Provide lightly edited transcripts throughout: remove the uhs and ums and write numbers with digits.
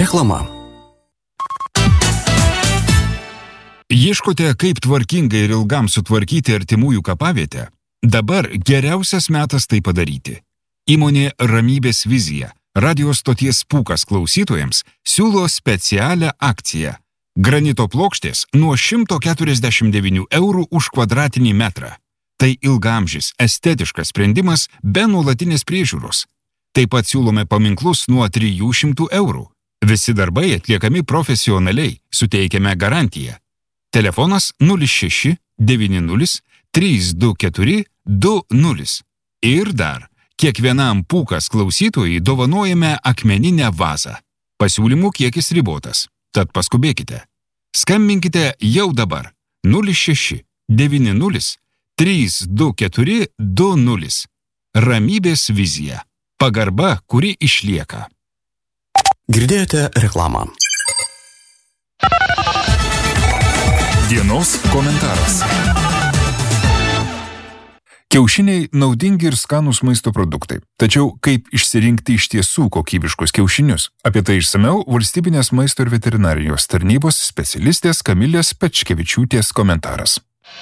Reklama. Ieškote, kaip tvarkingai ir ilgam sutvarkyti artimųjų kapavietę? Dabar geriausias metas tai padaryti. Įmonė Ramybės vizija, radio stoties Pūkas klausytojams, siūlo specialią akciją. Granito plokštės nuo 149 eurų už kvadratinį metrą. Tai ilgaamžis, estetiškas sprendimas be nuolatinės priežiūros. Taip pat siūlome paminklus nuo 300 eurų. Visi darbai atliekami profesionaliai, suteikiame garantiją. Telefonas 06 90 324 20. Ir dar, kiekvienam Pūkas klausytojui dovanojame akmeninę vazą. Pasiūlymų kiekis ribotas, tad paskubėkite. Skambinkite jau dabar 06 90 324 20. Ramybės vizija. Pagarba, kuri išlieka. Girdėjote reklamą. Dienos komentaras. Kiaušiniai naudingi ir skanūs maisto produktai. Tačiau kaip išsirinkti iš tiesų kokybiškus kiaušinius? Apie tai išsamiau Valstybinės maisto ir veterinarijos tarnybos specialistės Kamilės Pečkevičiūtės komentaras.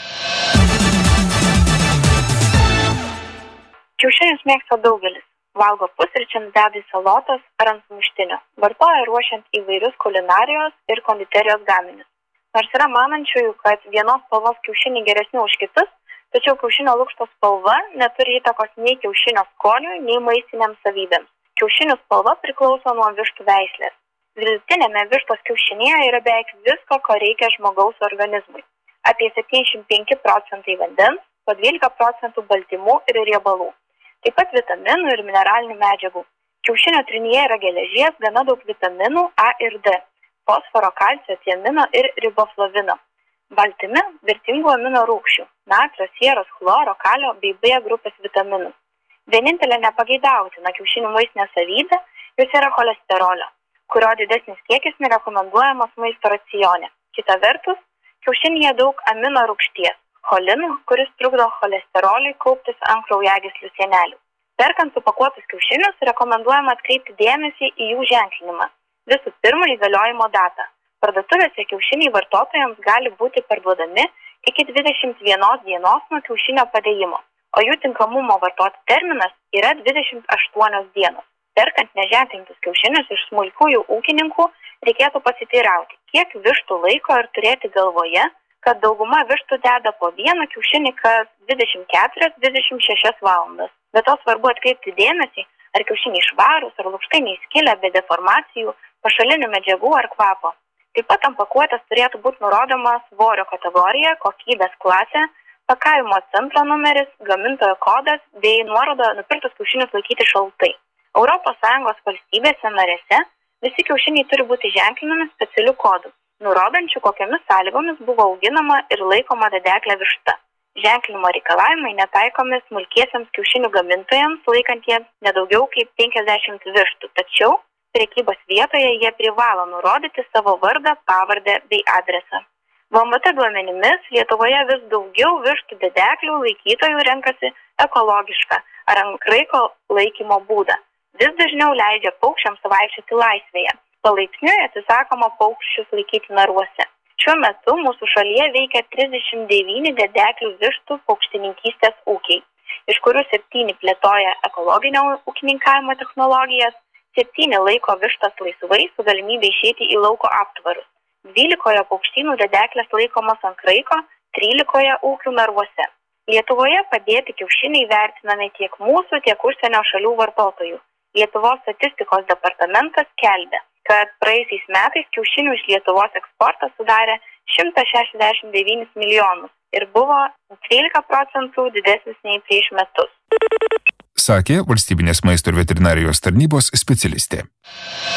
Kiaušinius mėgsta daugelis. Valgo pusryčiams, deda į salotas ar ant sumuštinio. Vartoja ruošiant įvairius kulinarijos ir konditerijos gaminius. Nors yra manančiųjų, kad vienos spalvos kiaušiniai geresni už kitus, tačiau kiaušinio lukšto spalva neturi įtakos nei kiaušinio skoniui, nei maistiniams savybėms. Kiaušinių spalva priklauso nuo vištų veislės. Vidutinėme vištos kiaušinėje yra beveik visko, ko reikia žmogaus organizmui. Apie 75% vandens, po 12% baltymų ir riebalų. Taip pat vitaminų ir mineralinių medžiagų. Kiaušinio trinyje yra geležies, gana daug vitaminų A ir D, fosforo, kalcio, tiamino ir riboflavino. Baltymi vertingų amino rūgščių, natrio, sieros, chloro, kalio bei B grupės vitaminų. Vienintelė nepageidautina kiaušinių maistinė savybė, jos yra cholesterolio, kurio didesnis kiekis nerekomenduojamas maisto racione. Kita vertus, kiaušinyje daug amino rūgšties, cholinų, kuris trukdo cholesteroliui kauptis ant kraujagyslių sienelių. Perkant supakuotus kiaušinius, rekomenduojama atkreipti dėmesį į jų ženklinimą. Visų pirma, įgaliojimo datą. Parduotuvėse kiaušiniai vartotojams gali būti parduodami iki 21 dienos nuo kiaušinio padėjimo, o jų tinkamumo vartoti terminas yra 28 dienos. Perkant neženklintus kiaušinius iš smulkiųjų ūkininkų, reikėtų pasiteirauti, kiek vištų laiko ir turėti galvoje, kad dauguma vištų deda po vieną kiaušinį kas 24-26 valandas. Bet to svarbu atkreipti dėmesį, ar kiaušiniai švarūs, ar lukštai neįskilę be deformacijų, pašalinių medžiagų ar kvapo. Taip pat ant pakuotės turėtų būti nurodoma svorio kategorija, kokybės klasė, pakavimo centro numeris, gamintojo kodas bei nuoroda nupirktus kiaušinius laikyti šaltai. ES valstybėse narėse visi kiaušiniai turi būti ženklinami specialiu kodu, nurodančių, kokiamis sąlygomis buvo auginama ir laikoma dedeklė višta. Ženklinimo reikalavimai netaikomi smulkiesiems kiaušinių gamintojams, laikantiems nedaugiau kaip 50 vištų, tačiau prekybos vietoje jie privalo nurodyti savo vardą, pavardę bei adresą. VMT duomenimis Lietuvoje vis daugiau vištų dedeklių laikytojų renkasi ekologišką ar ant kraiko laikymo būdą. Vis dažniau leidžia paukščiams vaikščioti laisvėje. Palaipsniui atsisakoma paukščius laikyti naruose. Šiuo metu mūsų šalyje veikia 39 dedeklių vištų paukštininkystės ūkiai, iš kurių 7 plėtoja ekologinio ūkininkavimo technologijas, 7 laiko vištas laisvai su galimybė išeiti į lauko aptvarus. 12 paukštynų dedeklės laikomos ant kraiko, 13 ūkių naruose. Lietuvoje padėti kiaušiniai vertinami tiek mūsų, tiek užsienio šalių vartotojų. Lietuvos statistikos departamentas skelbia, kad praėjusiais metais kiaušinių iš Lietuvos eksportas sudarė 169 milijonus ir buvo 13% didesnis nei prieš metus. Sakė Valstybinės maisto ir veterinarijos tarnybos specialistė.